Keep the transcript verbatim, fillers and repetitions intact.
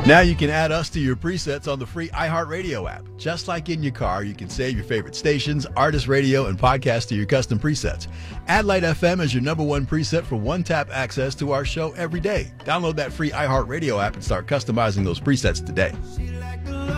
Now you can add us to your presets on the free iHeartRadio app. Just like in your car, you can save your favorite stations, artist radio, and podcasts to your custom presets. Add Light F M as your number one preset for one-tap access to our show every day. Download that free iHeartRadio app and start customizing those presets today.